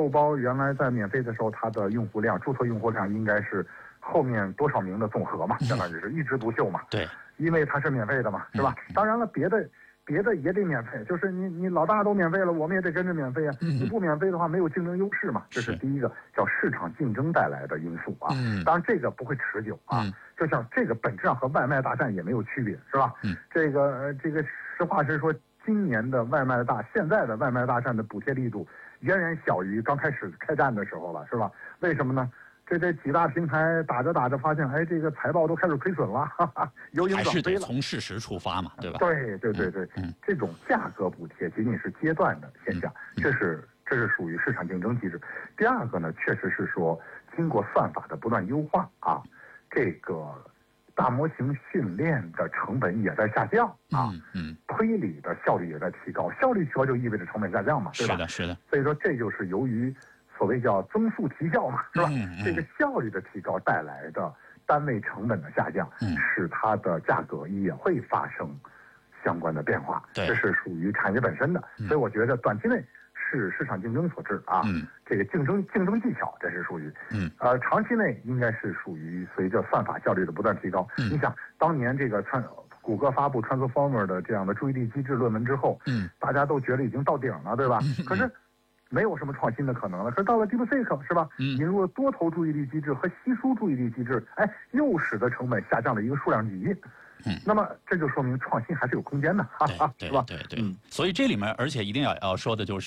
豆包原来在免费的时候，它的用户量、注册用户量应该是后面多少名的总和嘛，相当于是一枝独秀嘛。 对， 因为它是免费的嘛，是吧？当然了，别的也得免费，就是你老大都免费了，我们也得跟着免费啊。你不免费的话，没有竞争优势嘛，这是第一个叫市场竞争带来的因素啊。当然这个不会持久啊，就像这个本质上和外卖大战也没有区别，是吧？这个实话实说，今年的现在的外卖大战的补贴力度远远小于刚开始开战的时候了，是吧？为什么呢？这几大平台打着打着发现，哎，这个财报都开始亏损了，由盈转亏了。 还是得从事实出发嘛，对吧？ 对，这种价格补贴仅仅是阶段的现象，这是属于市场竞争机制。第二个呢，确实是说经过算法的不断优化啊，这个大模型训练的成本也在下降啊，推理的效率也在提高，效率提高就意味着成本下降嘛，对吧？ 是的。 所以说这就是由于所谓叫增速提效嘛，是吧？这个效率的提高带来的单位成本的下降，使它的价格也会发生相关的变化。这是属于产业本身的，所以我觉得短期内是市场竞争所致啊。这个竞争技巧，这是属于长期内应该是属于随着算法效率的不断提高。你想当年这个谷歌发布 Transformer 的这样的注意力机制论文之后，大家都觉得已经到顶了，对吧？可是没有什么创新的可能了。可是到了 DeepSeek 是吧？引入了多头注意力机制和稀疏注意力机制，哎，又使得成本下降了一个数量级。那么这就说明创新还是有空间的，是吧？ 对。所以这里面，而且一定要说的就是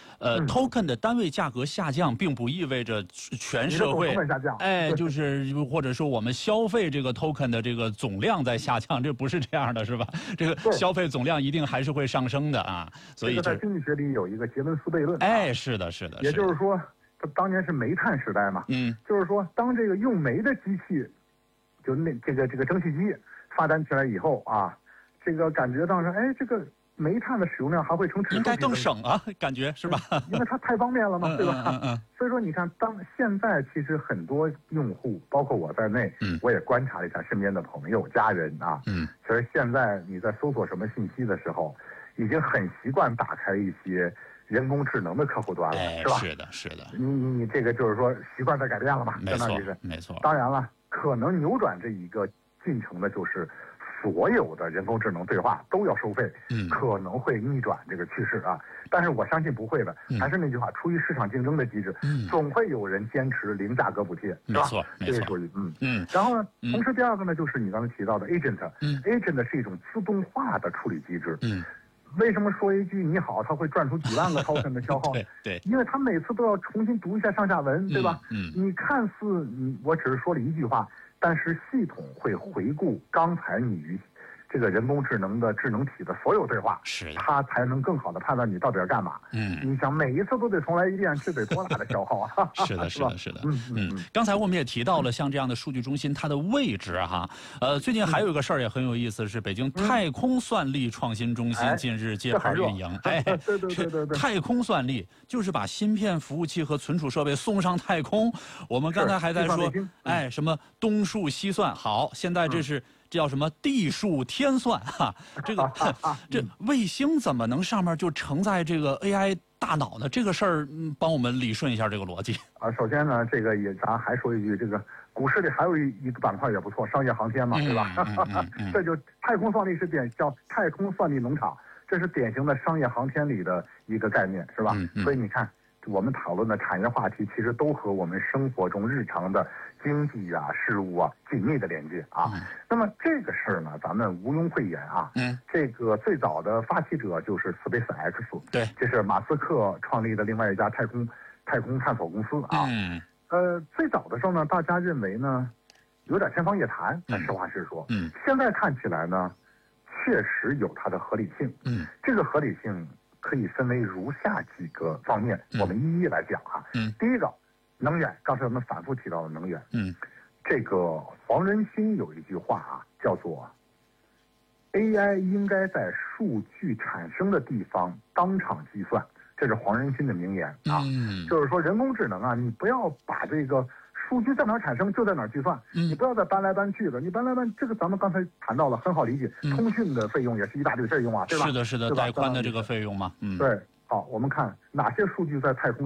，token 的单位价格下降，并不意味着全社会就是或者说我们消费这个 token 的这个总量在下降，这不是这样的，是吧？这个消费总量一定还是会上升的啊。所以这个在经济学里有一个杰伦斯悖论。 是的。 也就是说，当年是煤炭时代嘛，就是说当这个用煤的机器，就这个蒸汽机发展起来以后啊，这个感觉到说，哎，这个煤炭的使用量还会呈持续， 应该更省啊，感觉是吧？ 因为它太方便了嘛，对吧？所以说你看，现在其实很多用户，包括我在内，我也观察了一下身边的朋友、家人啊，其实现在你在搜索什么信息的时候，已经很习惯打开一些人工智能的客户端了，是吧？ 是的。 你这个就是说习惯在改变了嘛，相当于是没错。 当然了，可能扭转这一个进程的就是所有的人工智能对话都要收费，可能会逆转这个趋势啊。但是我相信不会的，还是那句话，出于市场竞争的机制，总会有人坚持零价格补贴，是吧？这是属于然后呢，同时第二个呢，就是你刚才提到的 agent 是一种自动化的处理机制，为什么说一句你好，它会赚出几万个 token 的消耗呢？ 对， 因为它每次都要重新读一下上下文，对吧？你看似我只是说了一句话，但是系统会回顾刚才你与这个人工智能的智能体的所有对话，它才能更好的判断你到底要干嘛。你想每一次都得重来一遍，这得多大的消耗啊！ 是的。刚才我们也提到了像这样的数据中心，它的位置哈。最近还有一个事儿也很有意思，是北京太空算力创新中心近日揭牌运营。 对。 太空算力就是把芯片、服务器和存储设备送上太空。我们刚才还在说，什么东数西算，好，现在这叫什么地数天算哈？这卫星怎么能上面就承载这个 AI 大脑呢？这个事儿，帮我们理顺一下这个逻辑啊。首先呢，这个咱还说一句，这个股市里还有一个板块也不错，商业航天嘛，对吧？这就太空算力叫太空算力农场，这是典型的商业航天里的一个概念，是吧？所以你看，我们讨论的产业话题，其实都和我们生活中日常的经济啊、事务啊紧密的连接啊。那么这个事儿呢，咱们毋庸讳言啊。这个最早的发起者就是 SpaceX， 对， 这是马斯克创立的另外一家太空探索公司啊。最早的时候呢，大家认为呢，有点天方夜谭。实话实说，现在看起来呢，确实有它的合理性。这个合理性可以分为如下几个方面，我们一一来讲哈。第一个，能源，刚才我们反复提到的能源。这个黄仁勋有一句话啊，叫做 AI 应该在数据产生的地方当场计算，这是黄仁勋的名言啊。就是说人工智能啊，你不要把这个数据在哪儿产生就在哪儿计算，你不要再搬来搬去的。你搬来搬，这个咱们刚才谈到了，很好理解。通讯的费用也是一大堆费用啊，对吧？ 是的，带宽的这个费用嘛。 对。好，我们看哪些数据在太空